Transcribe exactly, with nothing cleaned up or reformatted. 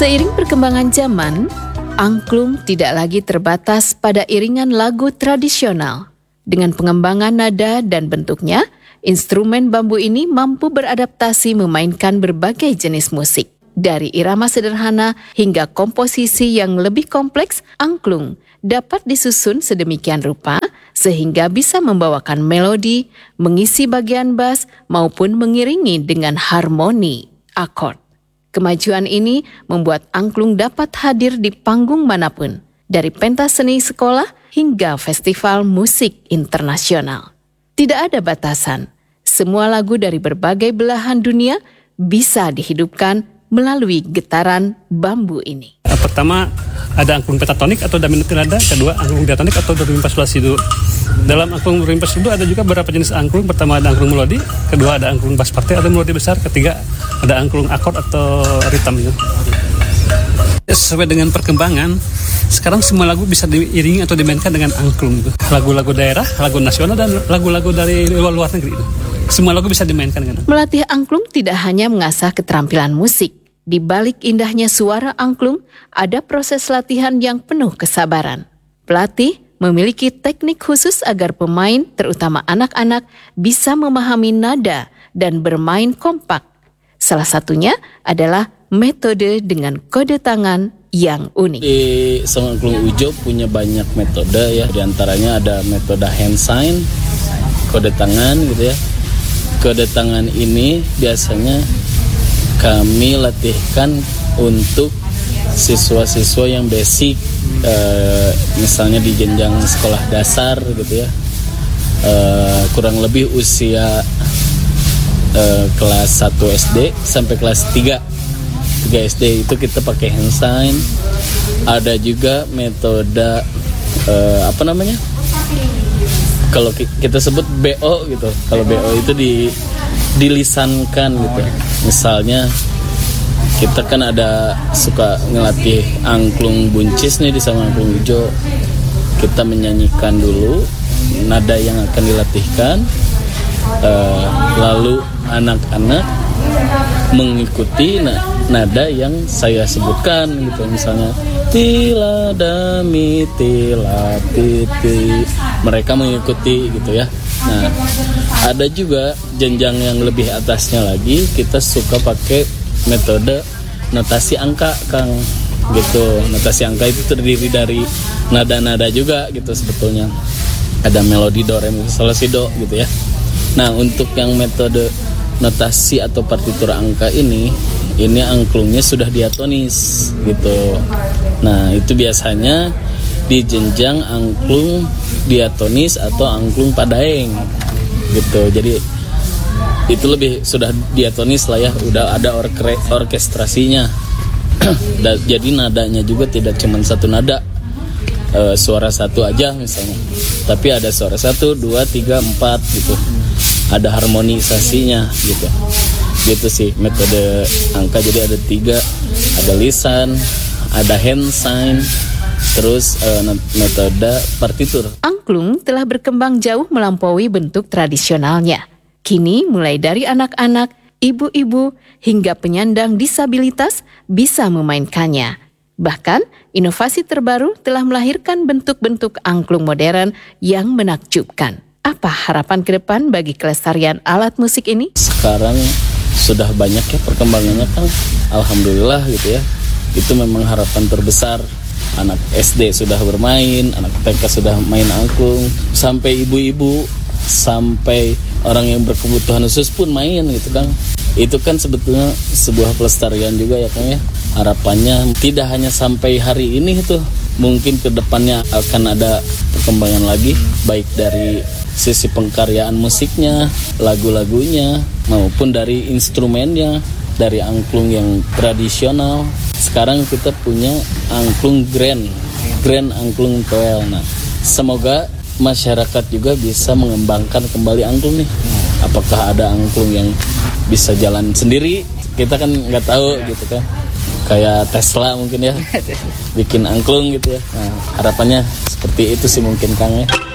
Seiring perkembangan zaman, angklung tidak lagi terbatas pada iringan lagu tradisional. Dengan pengembangan nada dan bentuknya, instrumen bambu ini mampu beradaptasi memainkan berbagai jenis musik. Dari irama sederhana hingga komposisi yang lebih kompleks, angklung dapat disusun sedemikian rupa sehingga bisa membawakan melodi, mengisi bagian bass, maupun mengiringi dengan harmoni akord. Kemajuan ini membuat angklung dapat hadir di panggung manapun, dari pentas seni sekolah hingga festival musik internasional. Tidak ada batasan, semua lagu dari berbagai belahan dunia bisa dihidupkan melalui getaran bambu ini. Pertama, ada angklung pentatonik atau dominant nada, kedua angklung diatonik atau do re mi fa sol la si do. Dalam angklung do re mi fa sol do ada juga beberapa jenis angklung. Pertama ada angklung melodi, kedua ada angklung bass partai atau melodi besar, ketiga ada angklung akord atau ritam. Sesuai dengan perkembangan, sekarang semua lagu bisa diiringi atau dimainkan dengan angklung. Lagu-lagu daerah, lagu nasional, dan lagu-lagu dari luar negeri. Semua lagu bisa dimainkan dengan angklung. Melatih angklung tidak hanya mengasah keterampilan musik. Di balik indahnya suara angklung, ada proses latihan yang penuh kesabaran. Pelatih memiliki teknik khusus agar pemain, terutama anak-anak, bisa memahami nada dan bermain kompak. Salah satunya adalah metode dengan kode tangan yang unik. Di Song Angklung Ujo punya banyak metode ya. Di antaranya ada metode hand sign, kode tangan gitu ya. Kode tangan ini biasanya kami latihkan untuk siswa-siswa yang basic, uh, misalnya di jenjang sekolah dasar gitu ya, uh, kurang lebih usia uh, kelas satu S D sampai kelas tiga S D itu kita pakai hand sign. Ada juga metode uh, apa namanya? Kalau kita sebut B O gitu. Kalau B O itu di dilisankan gitu. Misalnya kita kan ada suka ngelatih angklung buncis nih di sama angklung ujo. Kita menyanyikan dulu nada yang akan dilatihkan, uh, lalu anak-anak mengikuti na- nada yang saya sebutkan gitu. Misalnya tila dami tila titi, mereka mengikuti gitu ya. Nah, ada juga jenjang yang lebih atasnya lagi, kita suka pakai metode notasi angka, Kang. Gitu. Notasi angka itu terdiri dari nada-nada juga gitu sebetulnya. Ada melodi do re mi fa sol la si do gitu ya. Nah, untuk yang metode notasi atau partitur angka ini, ini angklungnya sudah diatonis gitu. Nah, itu biasanya di jenjang angklung diatonis atau angklung padaeng gitu. Jadi itu lebih sudah diatonis lah ya, udah ada orke- orkestrasinya. Jadi nadanya juga tidak cuma satu nada, e, suara satu aja misalnya, tapi ada suara satu, dua, tiga, empat gitu. Ada harmonisasinya gitu. Gitu sih metode angka. Jadi ada tiga, ada lisan, ada hand sign, terus uh, metode partitur. Angklung telah berkembang jauh melampaui bentuk tradisionalnya. Kini mulai dari anak-anak, ibu-ibu, hingga penyandang disabilitas bisa memainkannya. Bahkan, inovasi terbaru telah melahirkan bentuk-bentuk angklung modern yang menakjubkan. Apa harapan ke depan bagi kelestarian alat musik ini? Sekarang sudah banyak ya perkembangannya, Kang. Alhamdulillah gitu ya. Itu memang harapan terbesar. Anak S D sudah bermain, anak T K sudah main angklung, sampai ibu-ibu, sampai orang yang berkebutuhan khusus pun main gitu, Kang. Itu kan sebetulnya sebuah pelestarian juga ya, Kang ya. Harapannya tidak hanya sampai hari ini itu, mungkin ke depannya akan ada perkembangan lagi, baik dari sisi pengkaryaan musiknya, lagu-lagunya, maupun dari instrumennya, dari angklung yang tradisional. Sekarang kita punya angklung grand, grand angklung toel. Nah, semoga masyarakat juga bisa mengembangkan kembali angklung nih. Apakah ada angklung yang bisa jalan sendiri? Kita kan nggak tahu gitu kan. Kayak Tesla mungkin ya, bikin angklung gitu ya. Nah, harapannya seperti itu sih mungkin, Kang ya.